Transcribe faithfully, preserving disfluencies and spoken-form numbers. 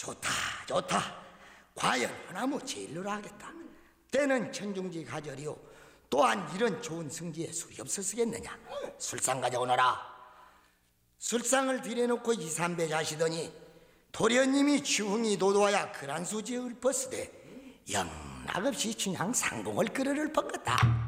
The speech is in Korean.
좋다 좋다. 과연 허나무 제일로로 하겠다. 때는 천중지 가절이요 또한 이런 좋은 승지에 술이 없었겠느냐. 술상 가져오너라. 술상을 들여놓고 이삼배 자시더니 도련님이 추흥이 도도하여 그란수지에 읊었으되 영락없이 춘향 상공을 끓으를 뻗었다.